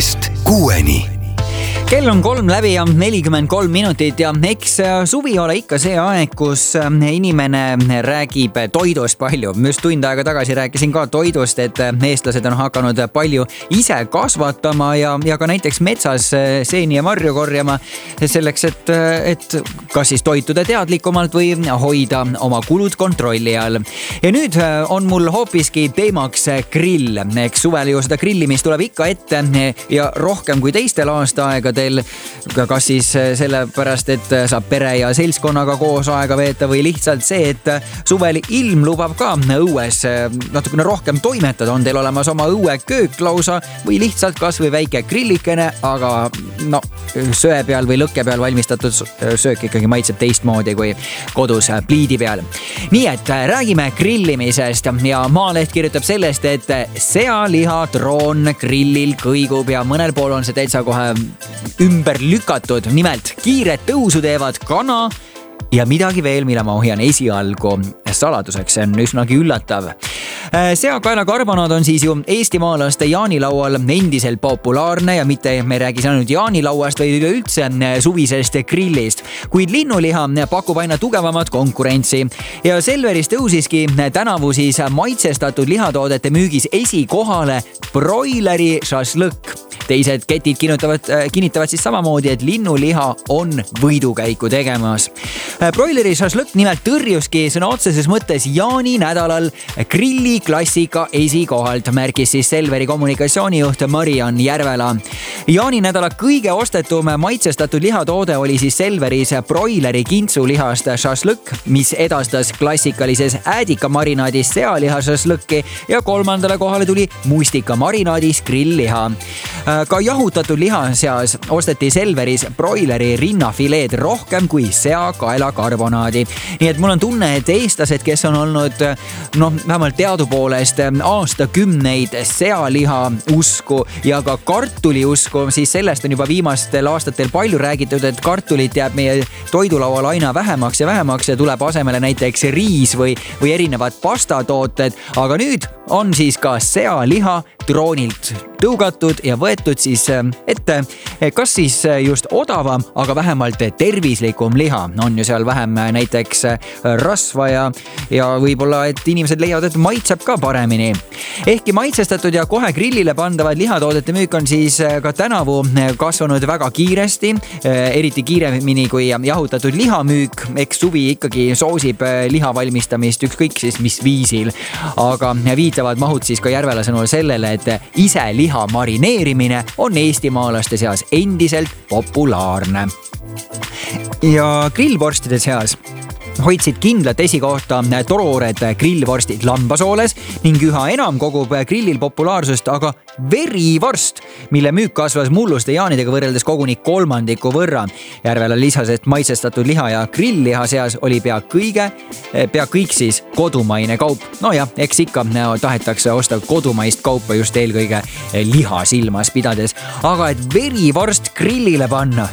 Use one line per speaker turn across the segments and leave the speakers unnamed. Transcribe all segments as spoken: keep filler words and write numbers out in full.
kuuest kuueni.
Kell on kolm läbi ja nelikümmend kolm minutit ja eks suvi ole ikka see aeg, kus inimene räägib toidust palju. Just tund aega tagasi rääkisin ka toidust, et eestlased on hakanud palju ise kasvatama ja, ja ka näiteks metsas seeni ja marju korjama selleks, et, et kas siis toituda teadlikumalt või hoida oma kulud kontrolli all. Ja nüüd on mul hoopiski teemaks grill. Eks suvel ju seda grillimist tuleb ikka ette ja rohkem kui teistel aastaaegadel. Kas siis sellepärast, et saab pere ja seltskonnaga koos aega veeta või lihtsalt see, et suvel ilm lubab ka õues natukene rohkem toimetada. On teil olemas oma õueköök lausa või lihtsalt kas või väike grillikene, aga no, söe peal või lõkke peal valmistatud söök ikkagi maitseb teistmoodi kui kodus pliidi peal. Nii et räägime grillimisest ja Maaleht kirjutab sellest, et sealiha troon grillil kõigub ja mõnel pool on see täitsa kohe ümber lükatud. Nimelt kiiret tõusu teevad kana ja midagi veel, mille ma hoian esialgu saladuseks. See on üsnagi üllatav. Seakaela karbonaad on siis ju eestimaalaste jaanilaual endiselt populaarne ja mitte me ei räägi ainult jaanilauast, vaid üleüldse suvisest grillist. Kuid linnuliha pakub aina tugevamat konkurentsi ja Selveris tõusiski tänavu siis maitsestatud lihatoodete müügis esikohale broileri šašlõkk. Teised ketid kinnitavad, kinnitavad siis samamoodi, et linnuliha on võidukäiku tegemas. Broileri šašlõkk nimelt tõrjuski sõna otseses mõttes jaani nädalal grilli klassika esikohalt, märkis siis Selveri kommunikatsioonijuht Mariann Järvela. Jaani nädala kõige ostetum maitsestatud lihatoode oli siis Selveris broileri kintsulihast šašlõkk, mis edastas klassikalises äädika marinaadis sealiha šašlõkki ja kolmandale kohale tuli mustika marinaadis grillliha. Ka jahutatud liha seas osteti Selveris broileri rinnafileed rohkem kui seakaela karbonaadi. Nii et mul on tunne, et eestlased, kes on olnud no, vähemalt teadupoolest aastakümneid sealiha usku ja ka kartuli usku, siis sellest on juba viimastel aastatel palju räägitud, et kartulit jääb meie toidulaual aina vähemaks ja vähemaks ja tuleb asemele näiteks riis või, või erinevad pastatooted, aga nüüd on siis ka sealiha troonilt tõugatud ja võetud siis ette, kas siis just odavam, aga vähemalt tervislikum liha. On ju seal vähem näiteks rasva ja, ja võib-olla, et inimesed leiavad, et maitseb ka paremini. Ehkki maitsestatud ja kohe grillile pandavad lihatoodete müük on siis ka tänavu kasvanud väga kiiresti, eriti kiiremini kui jahutatud lihamüük. Eks suvi ikkagi soosib liha valmistamist ükskõik siis mis viisil, aga viitavad mahud siis ka Järvela sõnul sellele, et ise liha marineerimine on eestimaalaste seas endiselt populaarne. Ja grillvorstide seas hoidsid kindlat esikohta toroored grillvorstid lambasooles ning üha enam kogub grillil populaarsust aga verivorst, mille müük kasvas mulluste jaanidega võrreldes koguni kolmandiku võrra. Järvela lisas, et maitsestatud liha ja grillliha seas oli pea kõige, pea kõik siis kodumaine kaup. No jah, eks ikka tahetakse osta kodumaist kaupa just eelkõige liha silmas pidades, aga et verivorst grillile panna.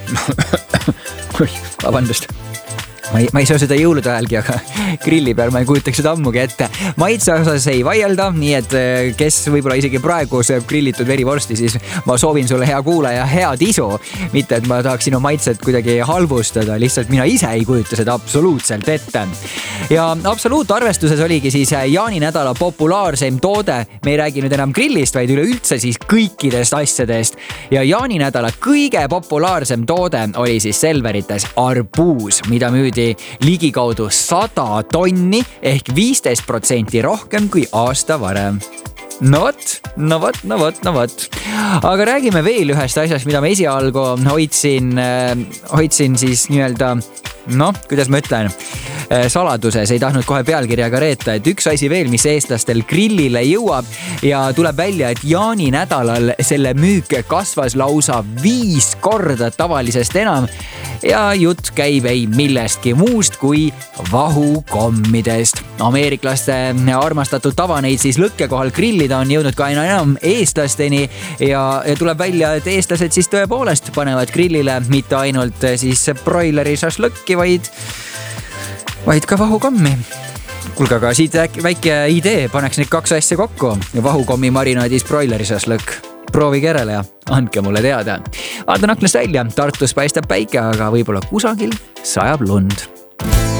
Vabandust. Ma ei, ma ei saa seda jõulude ajalgi, aga grilli peal ma ei kujutaks seda ammugi ette. Maitse osas ei vaielda, nii et kes võib-olla isegi praegu sööb grillitud verivorsti, siis ma soovin sulle hea kuulaja head isu. Mitte, et ma tahaks sinu maitset kuidagi halvustada, lihtsalt mina ise ei kujuta seda absoluutselt ette. Ja absoluutarvestuses oligi siis jaani nädala populaarseim toode. Me ei räägi nüüd enam grillist, vaid üleüldse siis kõikidest asjadest. Ja jaani nädala kõige populaarsem toode oli siis Selverites arbuus, mida müüdi ligikaudu sada tonni ehk viisteist protsenti rohkem kui aasta varem. No vot, no vot, no vot, no vot. Aga räägime veel ühest asjast, mida ma esialgu hoidsin, hoidsin siis nii-öelda, noh, kuidas ma ütlen, saladuses, ei tahtnud kohe pealkirjaga reeta, et üks asi veel, mis eestlastel grillile jõuab ja tuleb välja, et jaani nädalal selle müük kasvas lausa viis korda tavalisest enam ja jutt käib ei millestki muust kui vahukommidest. Ameeriklaste armastatud tava neid siis lõkke kohal grillida on jõudnud ka aina enam eestlasteni ja, ja tuleb välja, et eestlased siis tõepoolest panevad grillile mitte ainult siis broileri šašlõkki, vaid vaid ka vahukommi. Kuulge, aga siit väike idee, paneks need kaks asja kokku. Vahukommi marinaadis broileri šašlõkk. proovige järele ja andke mulle teada. Vaatan aknast välja, Tartus paistab päike, aga võib-olla kusagil sajab lund.